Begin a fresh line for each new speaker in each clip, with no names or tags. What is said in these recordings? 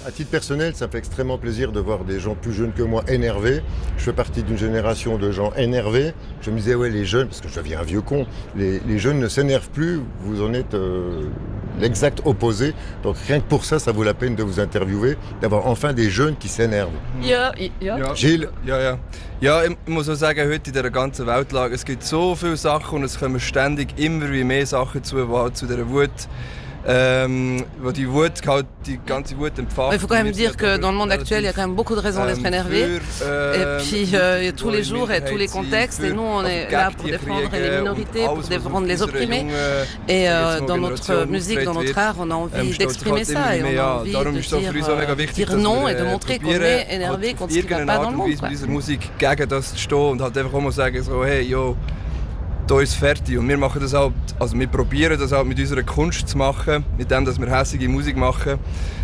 À titre personnel, ça me fait extrêmement plaisir de voir des gens plus jeunes que moi énervés. Je fais partie d'une génération de gens énervés. Je me disais, ouais, les jeunes, parce que je deviens un vieux con, les jeunes ne s'énervent plus. Vous en êtes l'exact opposé. Donc rien que pour ça, ça vaut la peine de vous interviewer, d'avoir enfin des jeunes qui s'énervent.
Ja.
Gilles?
Ja, ich muss auch sagen, heute in dieser ganzen Weltlage, es gibt so viele Sachen und es kommen ständig immer wie mehr Sachen zu, die halt zu dieser Wut, wo die Wut halt die ganze Wut empfangen.
Il faut quand même dire que dans le monde actuel, il y a quand même beaucoup de raisons d'être énervé. Et puis tous les jours et tous les contextes. Et nous, on est là pour défendre les minorités, pour défendre les opprimés. Et dans notre musique, dans notre art, on a envie d'exprimer ça. Et on a envie de dire non et de montrer qu'on est énervé contre ce qui ne va pas dans le monde.
Bei unserer Musik gegen das zu stehen und halt einfach auch mal sagen, so, hey, yo, da ist fertig. Und wir machen das halt, also wir probieren das halt mit unserer Kunst zu machen, mit dem, dass wir hässige Musik machen.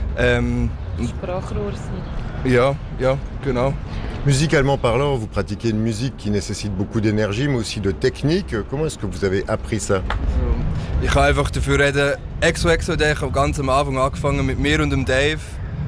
Sprachrohr sein.
Ja, genau.
Musicalement parlant, vous pratiquez une musique qui nécessite beaucoup d'énergie, mais aussi de technique. Comment est-ce que vous avez appris ça?
Ich kann einfach dafür reden, EXO, der hat ganz am Anfang angefangen mit mir und dem Dave.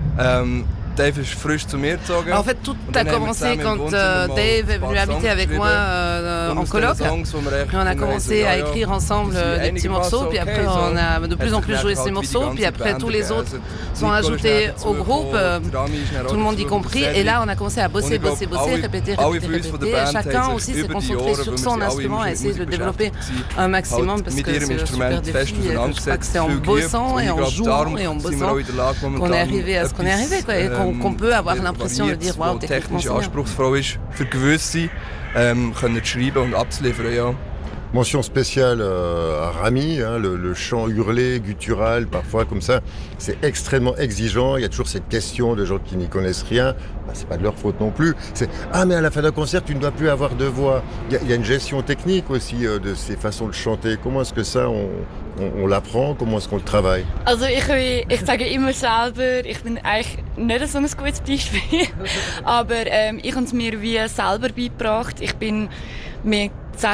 Dave ist frisch zu mir gezogen.
En fait, tout a commencé quand Dave est venu habiter avec moi en coloc. Puis on a commencé à écrire ensemble des petits morceaux. Puis après, on a de plus en plus joué ces morceaux. Puis après, tous les autres sont ajoutés au groupe, tout le monde y compris. Et là, on a commencé à bosser, répéter. Et chacun aussi s'est concentré sur son instrument et essayer de le développer un maximum parce que c'est un super défi. Je crois que c'est en bossant et en jouant et en bossant qu'on est arrivé à ce qu'on est arrivé, quoi. Qu'on peut avoir l'impression de dire wow, techniquement c'est bien.
Anspruchsvoll ist für gewisse können schreiben und abzuliefern, ja.
Mention spéciale à Rami, hein, le chant hurlé, guttural, parfois comme ça, c'est extrêmement exigeant. Il y a toujours cette question de gens qui n'y connaissent rien. Ben, c'est pas de leur faute non plus. C'est ah mais à la fin d'un concert tu ne dois plus avoir de voix. Il y a une gestion technique aussi de ces façons de chanter. Comment est-ce que ça on l'apprend? Comment est-ce qu'on le travaille?
Also ich sage immer selber, ich bin eigentlich nicht so ein gutes Beispiel, aber ich habe es mir wie selber beigebracht. Ich bin mit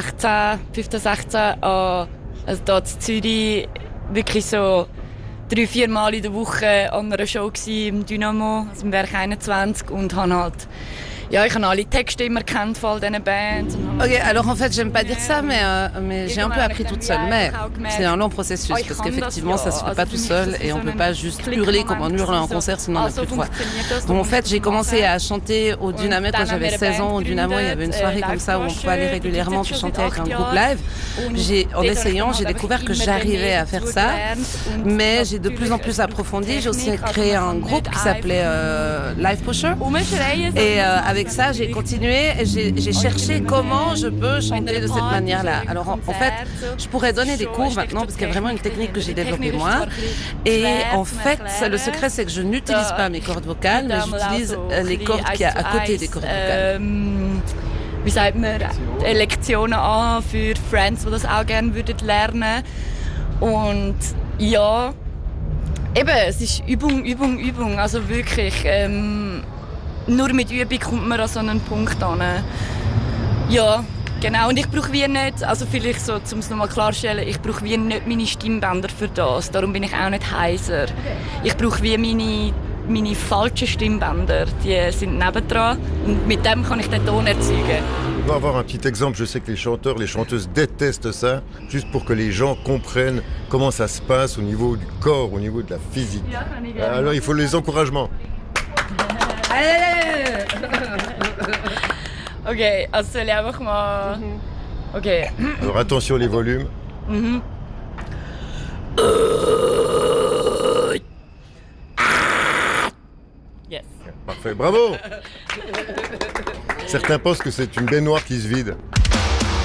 15, 16 also hier in Zürich wirklich so 3-4 Mal in der Woche an einer Show im Dynamo, also im Werk 21 und habe halt ja, ich habe alle Texte immer kennt von all diesen Bands.
Ok, alors en fait, j'aime pas dire ça, mais j'ai un peu appris toute seule. Mais c'est un long processus parce qu'effectivement, ça se fait pas tout seul et on peut pas juste hurler comme on hurle en concert, sinon on n'a plus de voix. Donc en fait, j'ai commencé à chanter au Dynamo quand j'avais 16 ans. Au Dynamo, il y avait une soirée comme ça où on pouvait aller régulièrement puis chanter avec un groupe live. En essayant, j'ai découvert que j'arrivais à faire ça, mais j'ai de plus en plus approfondi. J'ai aussi créé un groupe qui s'appelait Live Pusher. Et avec ça, j'ai continué, j'ai cherché comment je peux chanter de cette manière-là. Alors en fait, je pourrais donner des cours maintenant parce qu'il y a vraiment une technique que j'ai développée moi. Et en fait, le secret, c'est que je n'utilise pas mes cordes vocales, mais j'utilise les cordes qu'il y a à côté des cordes vocales.
Wie sagt man, Lektionen an für Friends, die das auch gerne lernen würden. Und ja, eben, es ist Übung, also wirklich. Nur mit Übung kommt man an so einen Punkt an. Ja, genau. Und ich brauche wie nicht, also vielleicht so, um es nochmal klarzustellen, ich brauche wie nicht meine Stimmbänder für das. Darum bin ich auch nicht heiser. Ich brauche wie meine falschen Stimmbänder. Die sind nebendran. Und mit dem kann ich den Ton erzeugen.
On va avoir un petit exemple. Je sais que les chanteurs, les chanteuses détestent ça, juste pour que les gens comprennent comment ça se passe au niveau du corps, au niveau de la physique. Alors il faut les encouragements.
Okay, also soll ich einfach mal... Okay.
Alors attention les volumes.
Yes.
Parfait, bravo. Certains pensent que c'est une baignoire qui se vide.